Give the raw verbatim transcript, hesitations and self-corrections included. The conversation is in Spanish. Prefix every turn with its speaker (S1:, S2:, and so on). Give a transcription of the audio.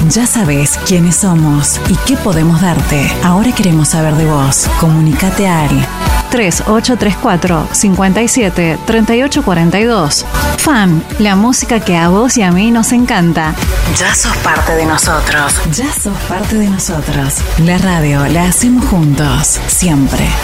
S1: Ya sabes quiénes somos y qué podemos darte. Ahora queremos saber de vos. Comunicate al
S2: tres ocho tres cuatro, cinco siete, tres ocho cuatro dos. F A M, la música que a vos y a mí nos encanta.
S1: Ya sos parte de nosotros. Ya sos parte de nosotros. La radio la hacemos juntos, siempre.